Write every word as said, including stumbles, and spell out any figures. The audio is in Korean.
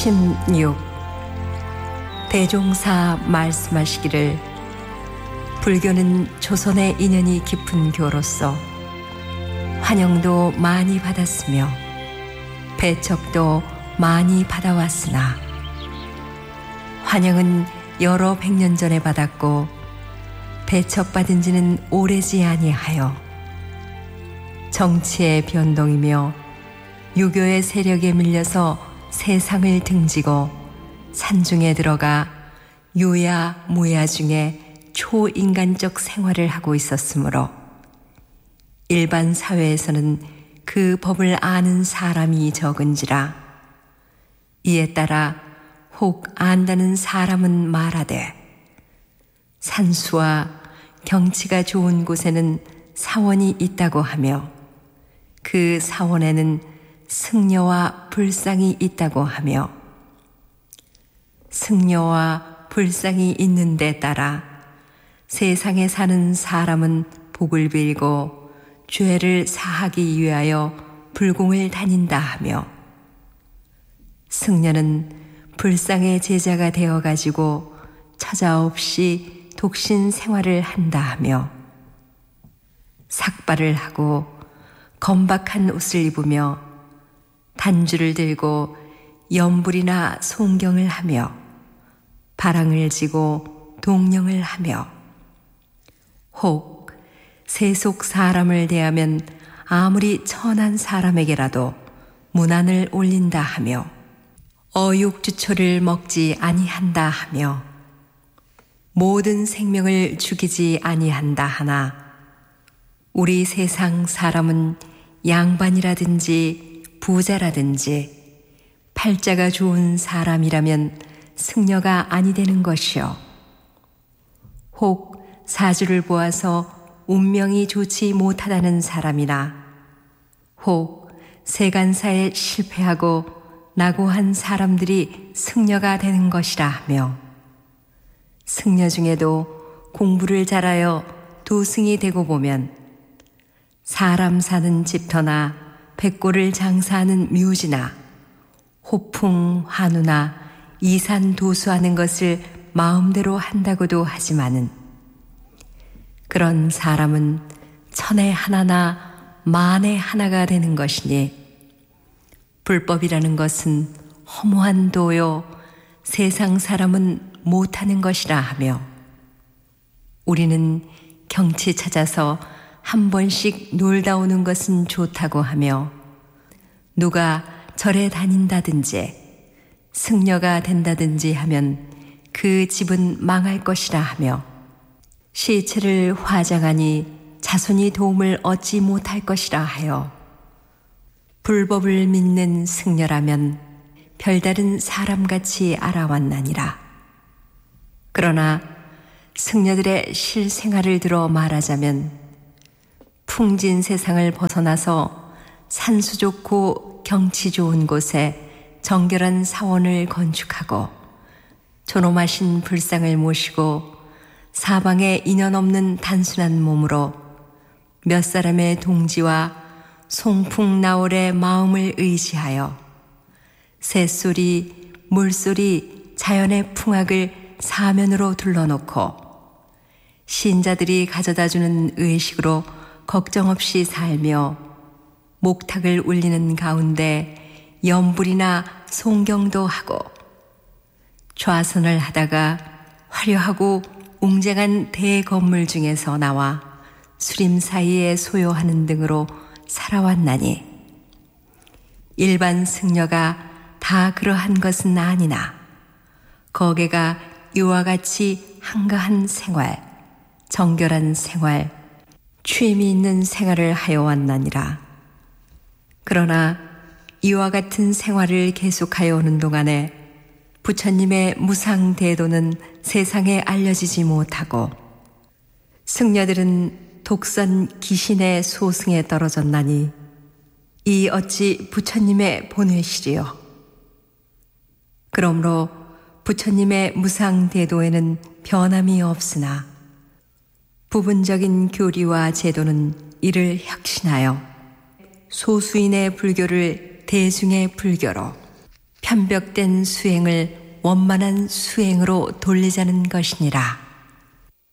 십육. 대종사 말씀하시기를 불교는 조선의 인연이 깊은 교로서 환영도 많이 받았으며 배척도 많이 받아왔으나 환영은 여러 백년 전에 받았고 배척받은 지는 오래지 아니하여 정치의 변동이며 유교의 세력에 밀려서 세상을 등지고 산중에 들어가 유야 무야 중에 초인간적 생활을 하고 있었으므로 일반 사회에서는 그 법을 아는 사람이 적은지라 이에 따라 혹 안다는 사람은 말하되 산수와 경치가 좋은 곳에는 사원이 있다고 하며 그 사원에는 승려와 불상이 있다고 하며 승려와 불상이 있는 데 따라 세상에 사는 사람은 복을 빌고 죄를 사하기 위하여 불공을 다닌다 하며 승려는 불상의 제자가 되어가지고 처자 없이 독신 생활을 한다 하며 삭발을 하고 건박한 옷을 입으며 단주를 들고 염불이나 송경을 하며 바랑을 지고 동령을 하며 혹 세속 사람을 대하면 아무리 천한 사람에게라도 문안을 올린다 하며 어육주초를 먹지 아니한다 하며 모든 생명을 죽이지 아니한다 하나 우리 세상 사람은 양반이라든지 부자라든지 팔자가 좋은 사람이라면 승려가 아니 되는 것이요 혹 사주를 보아서 운명이 좋지 못하다는 사람이나 혹 세간사에 실패하고 낙오한 사람들이 승려가 되는 것이라 하며 승려 중에도 공부를 잘하여 도승이 되고 보면 사람 사는 집터나 백골을 장사하는 묘지나 호풍 환우나 이산 도수하는 것을 마음대로 한다고도 하지만은 그런 사람은 천에 하나나 만에 하나가 되는 것이니 불법이라는 것은 허무한 도요 세상 사람은 못하는 것이라 하며 우리는 경치 찾아서 한 번씩 놀다 오는 것은 좋다고 하며 누가 절에 다닌다든지 승려가 된다든지 하면 그 집은 망할 것이라 하며 시체를 화장하니 자손이 도움을 얻지 못할 것이라 하여 불법을 믿는 승려라면 별다른 사람같이 알아왔나니라. 그러나 승려들의 실생활을 들어 말하자면 풍진 세상을 벗어나서 산수 좋고 경치 좋은 곳에 정결한 사원을 건축하고 존엄하신 불상을 모시고 사방에 인연 없는 단순한 몸으로 몇 사람의 동지와 송풍나올의 마음을 의지하여 새소리, 물소리, 자연의 풍악을 사면으로 둘러놓고 신자들이 가져다주는 의식으로 걱정 없이 살며 목탁을 울리는 가운데 염불이나 송경도 하고 좌선을 하다가 화려하고 웅장한 대건물 중에서 나와 수림 사이에 소요하는 등으로 살아왔나니 일반 승려가 다 그러한 것은 아니나 거기가 이와 같이 한가한 생활, 정결한 생활, 취미 있는 생활을 하여 왔나니라. 그러나 이와 같은 생활을 계속하여 오는 동안에 부처님의 무상대도는 세상에 알려지지 못하고 승려들은 독선 기신의 소승에 떨어졌나니 이 어찌 부처님의 본회시리요. 그러므로 부처님의 무상대도에는 변함이 없으나 부분적인 교리와 제도는 이를 혁신하여 소수인의 불교를 대중의 불교로 편벽된 수행을 원만한 수행으로 돌리자는 것이니라.